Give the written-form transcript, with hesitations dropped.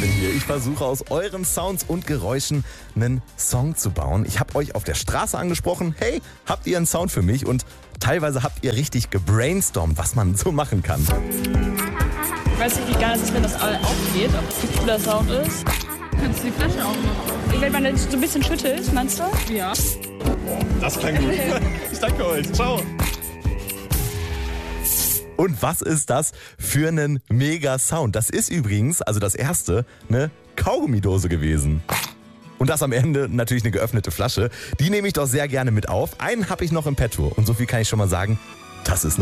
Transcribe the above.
Marvin hier. Ich versuche aus euren Sounds und Geräuschen einen Song zu bauen. Ich habe euch auf der Straße angesprochen. Hey, habt ihr einen Sound für mich? Und teilweise habt ihr richtig gebrainstormt, was man so machen kann. Ich weiß nicht, wie geil es ist, wenn das aufgeht, ob das ein cooler Sound ist. Kannst du die Flasche aufmachen? Wenn man das so ein bisschen schüttelt, meinst du? Ja. Das klang gut. Ich danke euch. Ciao. Und was ist das für einen Mega-Sound? Das ist übrigens, also das erste, eine Kaugummidose gewesen. Und das am Ende natürlich eine geöffnete Flasche. Die nehme ich doch sehr gerne mit auf. Einen habe ich noch im Petto. Und so viel kann ich schon mal sagen, das ist eine